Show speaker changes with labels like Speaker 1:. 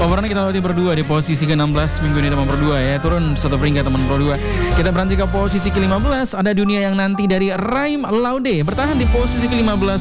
Speaker 1: Overall kita berarti berdua di posisi ke-16 minggu ini teman berdua ya. Turun satu peringkat teman berdua. Kita beranjak ke posisi ke-15. Ada Dunia Yang Nanti dari Raim Laude bertahan di posisi ke-15